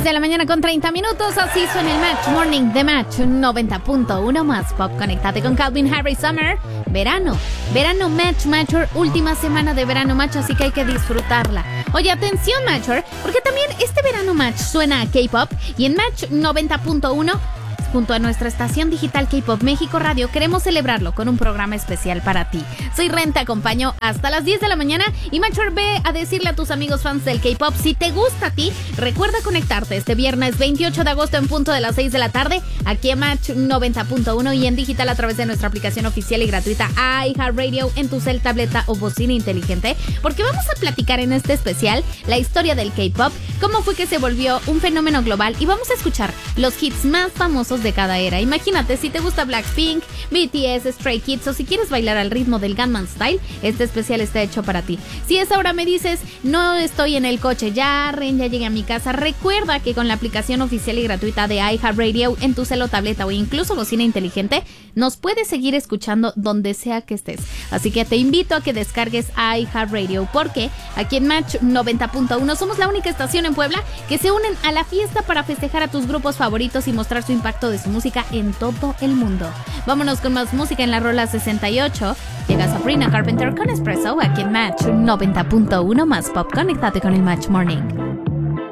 6 de la mañana con 30 minutos, así suena el Match Morning de Match 90.1 más pop. Conéctate con Calvin Harris Summer. Verano Matcher, última semana de verano Match, así que hay que disfrutarla. Oye, atención Matcher, porque también este verano Match suena a K-pop y en Match 90.1 junto a nuestra estación digital K-Pop México Radio, queremos celebrarlo con un programa especial para ti. Soy Ren, te acompaño hasta las 10 de la mañana y Matcher, ve a decirle a tus amigos fans del K-Pop, si te gusta a ti, recuerda conectarte este viernes 28 de agosto en punto de las 6 de la tarde, aquí en Match 90.1 y en digital a través de nuestra aplicación oficial y gratuita iHeartRadio en tu cel, tableta o bocina inteligente, porque vamos a platicar en este especial la historia del K-Pop, cómo fue que se volvió un fenómeno global y vamos a escuchar los hits más famosos de cada era. Imagínate, si te gusta Blackpink, BTS, Stray Kids o si quieres bailar al ritmo del Gangnam Style, este especial está hecho para ti. Si es ahora me dices, no estoy en el coche, ya llegué a mi casa, recuerda que con la aplicación oficial y gratuita de iHeartRadio en tu celo, tableta o incluso bocina inteligente, nos puedes seguir escuchando donde sea que estés. Así que te invito a que descargues iHeartRadio, porque aquí en Match 90.1 somos la única estación en Puebla que se unen a la fiesta para festejar a tus grupos favoritos y mostrar su impacto de su música en todo el mundo. Vámonos con más música en la rola 68. Llega Sabrina Carpenter con Espresso aquí en Match 90.1 más pop. Conéctate con el Match Morning.